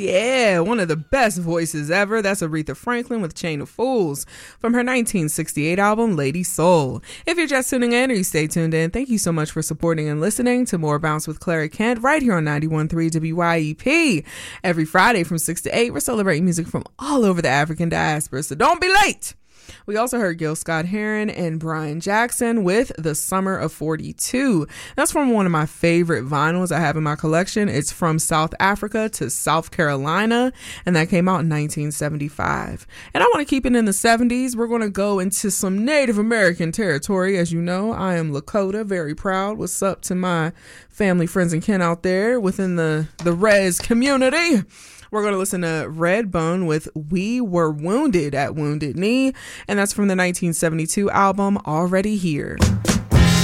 Yeah, one of the best voices ever. That's Aretha Franklin with Chain of Fools from her 1968 album, Lady Soul. If you're just tuning in or you stay tuned in, thank you so much for supporting and listening to More Bounce with Clary Kent right here on 91.3 WYEP. Every Friday from 6 to 8, we're celebrating music from all over the African diaspora, so don't be late. We also heard Gil Scott-Heron and Brian Jackson with The Summer of 42. That's from one of my favorite vinyls I have in my collection. It's From South Africa to South Carolina, and that came out in 1975. And I want to keep it in the 70s. We're going to go into some Native American territory. As you know, I am Lakota, very proud. What's up to my family, friends, and kin out there within the Res community? We're going to listen to Redbone with We Were Wounded at Wounded Knee, and that's from the 1972 album Already Here.